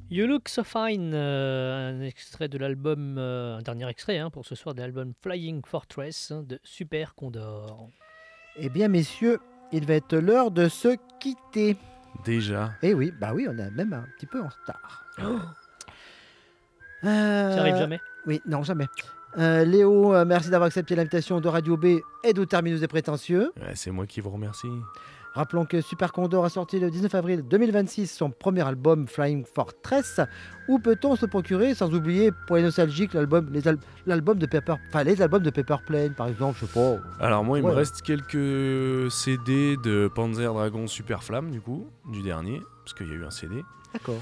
You Look So Fine, un extrait de l'album, un dernier extrait pour ce soir de l'album Flying Fortress de Super Condor. Eh bien, messieurs, il va être l'heure de se quitter. Déjà. Eh oui, bah oui, on est même un petit peu en retard. Ça arrive jamais. Oui, non, jamais. Léo, merci d'avoir accepté l'invitation de Radio B et de Terminus des Prétentieux. Ouais, c'est moi qui vous remercie. Rappelons que Super Condor a sorti le 19 avril 2026 son premier album Flying Fortress. Où peut-on se procurer, sans oublier pour les nostalgiques, l'album de Pepper Plane, par exemple, je sais pas. Alors moi, il me Ouais. reste quelques CD de Panzer Dragon Super Flamme, du coup, du dernier, parce qu'il y a eu un CD. D'accord.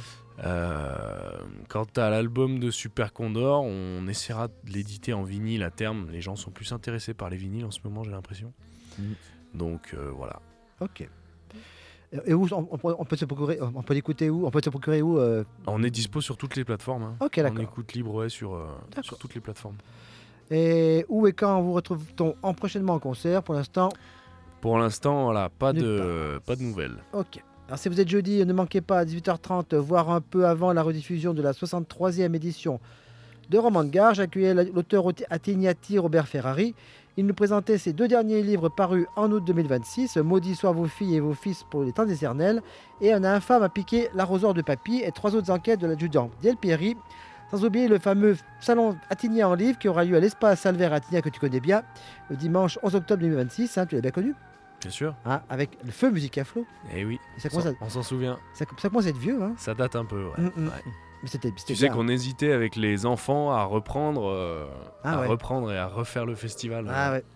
Quant à l'album de Super Condor, on essaiera de l'éditer en vinyle à terme. Les gens sont plus intéressés par les vinyles en ce moment, j'ai l'impression. Donc voilà. Ok. Et où on peut se procurer, on peut l'écouter où? On peut se procurer où On est dispo sur toutes les plateformes. Hein. Ok, d'accord. On écoute libre sur toutes les plateformes. Et où et quand vous retrouve-t-on prochainement en concert? Pour l'instant, Pour l'instant, voilà, pas Nulle de nouvelles. ok. Alors si vous êtes jeudi, ne manquez pas à 18h30, voire un peu avant la rediffusion de la 63e édition de Roman de Gare. J'accueillais l'auteur athéniati Robert Ferrari. Il nous présentait ses deux derniers livres parus en août 2026, Maudits soient vos filles et vos fils pour les temps éternels, et Un infâme a piqué l'arroseur de papy, et trois autres enquêtes de l'adjudant Del Pieri. Sans oublier le fameux salon Athénien en livre qui aura lieu à l'espace Salver Athénien que tu connais bien, le dimanche 11 octobre 2026, tu l'as bien connu, Bien sûr. avec le feu musique à flot. Eh oui, Et ça commence à, on s'en souvient. ça commence à être vieux, hein. Ça date un peu, ouais. Mm. Ouais. Mais c'était Tu sais bien. qu'on hésitait avec les enfants à reprendre, Ouais. reprendre et à refaire le festival. Ah ouais.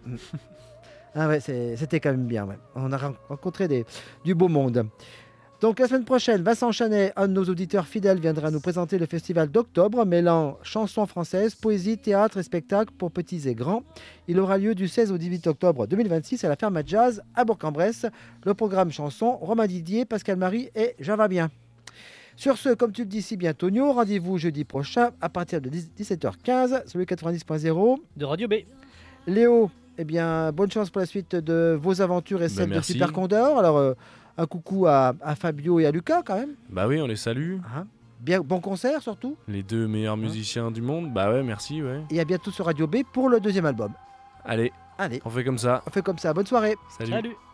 Ah ouais, c'était quand même bien. Ouais. On a rencontré du beau monde. Donc la semaine prochaine, Vincent Chanet, un de nos auditeurs fidèles, viendra nous présenter le festival d'octobre, mêlant chansons françaises, poésie, théâtre et spectacle pour petits et grands. Il aura lieu du 16 au 18 octobre 2026 à la Ferme à Jazz à Bourg-en-Bresse. Le programme chanson, Romain Didier, Pascal Marie et Jean va bien. Sur ce, comme tu le dis si bien, Tonio, rendez-vous jeudi prochain à partir de 17h15 sur le 90.0 de Radio B. Léo, eh bien, bonne chance pour la suite de vos aventures et celles de merci. Super Condor. Alors, un coucou à Fabio et à Lucas quand même. Bah oui, on les salue. Bien, bon concert surtout. Les deux meilleurs musiciens du monde. Bah ouais, merci, ouais. Et à bientôt sur Radio B pour le deuxième album. Allez, Allez, on fait comme ça. on fait comme ça. Bonne soirée. Salut. Salut.